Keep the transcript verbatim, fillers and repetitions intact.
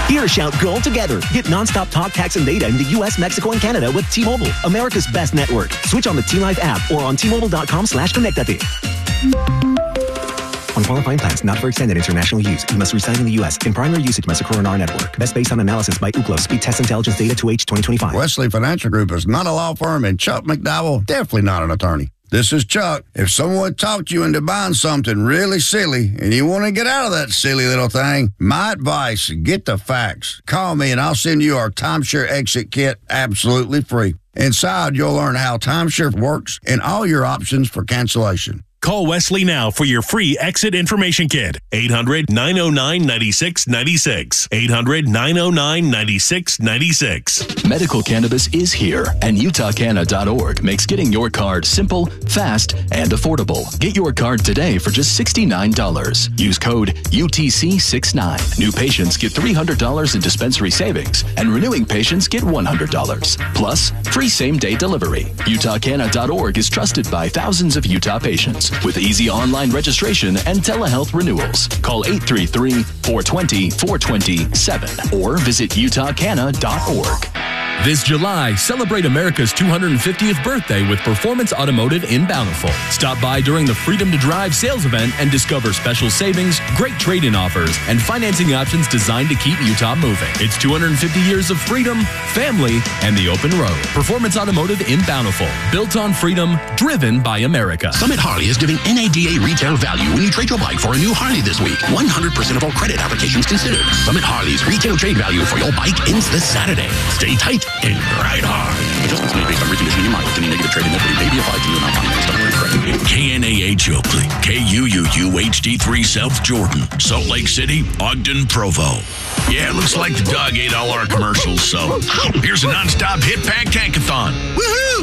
Hear Shout Go Together. Get nonstop talk, text, and data in the U S, Mexico, and Canada with T-Mobile, America's best network. Switch on the T-Life app or on T-Mobile.com slash connectate. On qualifying plans not for extended international use, you must reside in the U S. In primary usage must occur on our network. Best based on analysis by Ookla. Speed Test Intelligence Data to H twenty twenty-five. Wesley Financial Group is not a law firm, and Chuck McDowell definitely not an attorney. This is Chuck. If someone talked you into buying something really silly and you want to get out of that silly little thing, my advice, get the facts. Call me and I'll send you our timeshare exit kit absolutely free. Inside, you'll learn how timeshare works and all your options for cancellation. Call Wesley now for your free exit information kit. eight hundred, nine oh nine, nine six nine six. eight hundred, nine oh nine, nine six nine six. Medical cannabis is here, and Utah Canna dot org makes getting your card simple, fast, and affordable. Get your card today for just sixty-nine dollars. Use code U T C sixty-nine. New patients get three hundred dollars in dispensary savings, and renewing patients get one hundred dollars. Plus, free same-day delivery. Utah Canna dot org is trusted by thousands of Utah patients with easy online registration and telehealth renewals. Call eight three three, four two zero, four two seven or visit Utah Canna dot org. This July, celebrate America's two hundred fiftieth birthday with Performance Automotive in Bountiful. Stop by during the Freedom to Drive sales event and discover special savings, great trade-in offers, and financing options designed to keep Utah moving. It's two hundred fifty years of freedom, family, and the open road. Performance Automotive in Bountiful. Built on freedom, driven by America. Summit Harley is giving N A D A retail value when you trade your bike for a new Harley this week. one hundred percent of all credit applications considered. Summit Harley's retail trade value for your bike ends this Saturday. Stay tight and ride hard. Adjustments made based on reconditioning and mileage. Any negative trade-in equity may be applied to new amount financed on credit. K N A H Oakley, K U U U H D three South Jordan, Salt Lake City, Ogden, Provo. Yeah, it looks like the dog ate all our commercials, so here's a non-stop hit pack tankathon. Woohoo!